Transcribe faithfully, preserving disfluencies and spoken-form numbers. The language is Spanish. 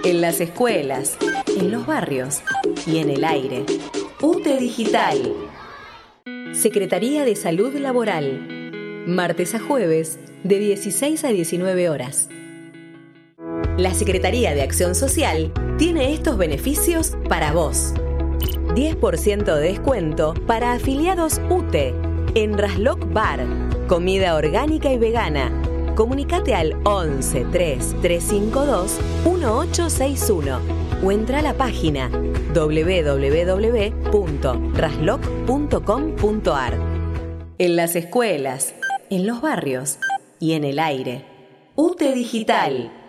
En las escuelas, en los barrios y en el aire. U T E Digital. Secretaría de Salud Laboral. Martes a jueves, de dieciséis a diecinueve horas. La Secretaría de Acción Social tiene estos beneficios para vos. diez por ciento de descuento para afiliados U T E en Raslock Bar. Comida orgánica y vegana. Comunicate al once, tres, tres cinco dos, uno ocho seis uno o entra a la página doble u doble u doble u punto raslock punto com punto a r. En las escuelas, en los barrios y en el aire. U T E Digital.